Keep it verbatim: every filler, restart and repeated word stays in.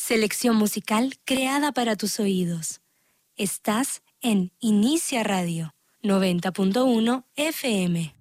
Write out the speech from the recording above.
Selección musical creada para tus oídos. Estás en Inicia Radio noventa punto uno F M.